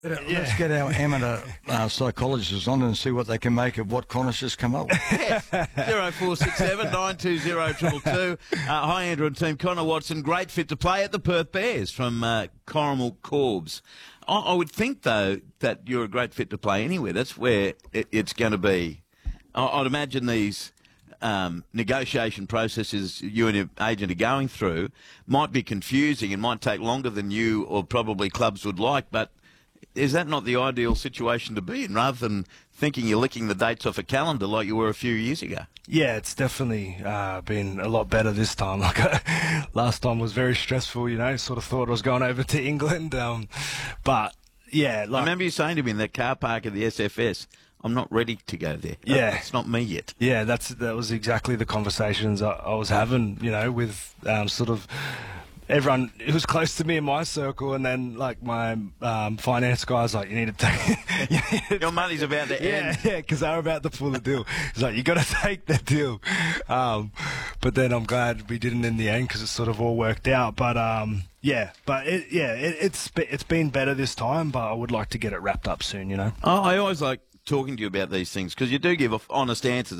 Let's get our amateur psychologists on and see what they can make of what Qantas has come up with. Yeah. 0467 920 222. Hi, Andrew and team. Connor Watson, great fit to play at the Perth Bears from Corrimal Corbs. I would think, though, that you're a great fit to play anywhere. That's where it's going to be. I'd imagine these negotiation processes you and your agent are going through might be confusing and might take longer than you or probably clubs would like, but is that not the ideal situation to be in, rather than thinking you're licking the dates off a calendar like you were a few years ago? Yeah, it's definitely been a lot better this time. Last time was very stressful, sort of thought I was going over to England. But, yeah. I remember you saying to me in that car park at the SFS, I'm not ready to go there. Yeah. It's not me yet. Yeah, that was exactly the conversations I was having, with sort of everyone who was close to me in my circle, and then my finance guy's like, you need to take your money's about to end. Yeah, because they're about to pull the deal. He's like, you got to take the deal. But then I'm glad we didn't in the end, because it sort of all worked out. But it's been better this time. But I would like to get it wrapped up soon. I always like talking to you about these things, because you do give honest answers.